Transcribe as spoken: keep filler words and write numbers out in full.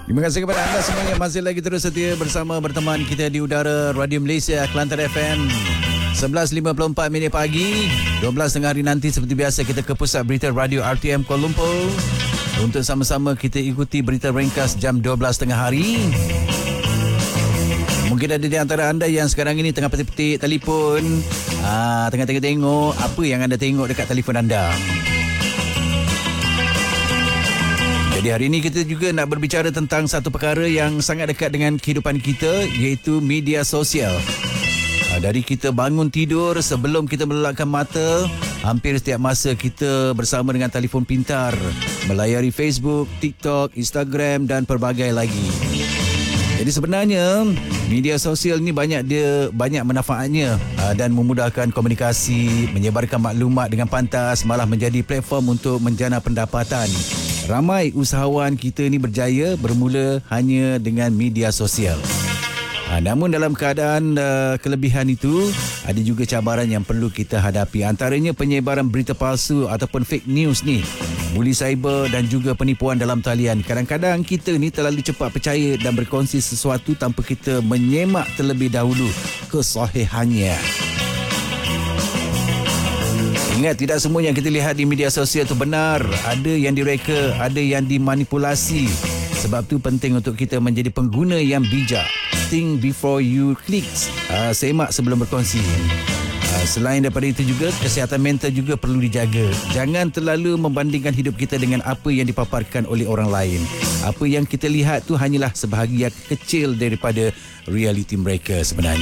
Terima kasih kepada anda semua yang masih lagi terus setia bersama berteman kita di udara Radio Malaysia Kelantan F M. sebelas lima puluh empat minit pagi, dua belas tengah hari nanti seperti biasa kita ke pusat berita Radio R T M Kuala Lumpur untuk sama-sama kita ikuti berita ringkas jam dua belas tengah hari. Mungkin ada di antara anda yang sekarang ini tengah petik-petik telefon, aa, tengah tengok-tengok apa yang anda tengok dekat telefon anda. Jadi hari ini kita juga nak berbicara tentang satu perkara yang sangat dekat dengan kehidupan kita, iaitu media sosial. Dari kita bangun tidur sebelum kita melelapkan mata, hampir setiap masa kita bersama dengan telefon pintar, melayari Facebook, TikTok, Instagram dan pelbagai lagi. Jadi sebenarnya media sosial ni banyak dia banyak manfaatnya dan memudahkan komunikasi, menyebarkan maklumat dengan pantas, malah menjadi platform untuk menjana pendapatan. Ramai usahawan kita ni berjaya bermula hanya dengan media sosial. Ha, namun dalam keadaan uh, kelebihan itu, ada juga cabaran yang perlu kita hadapi. Antaranya penyebaran berita palsu ataupun fake news ni, buli cyber dan juga penipuan dalam talian. Kadang-kadang kita ni terlalu cepat percaya dan berkongsi sesuatu tanpa kita menyemak terlebih dahulu kesahihannya. Ingat, tidak semua yang kita lihat di media sosial itu benar. Ada yang direka, ada yang dimanipulasi. Sebab tu penting untuk kita menjadi pengguna yang bijak. Think before you click. Uh, semak sebelum berkongsi. Uh, selain daripada itu juga, kesihatan mental juga perlu dijaga. Jangan terlalu membandingkan hidup kita dengan apa yang dipaparkan oleh orang lain. Apa yang kita lihat tu hanyalah sebahagian kecil daripada realiti mereka sebenarnya.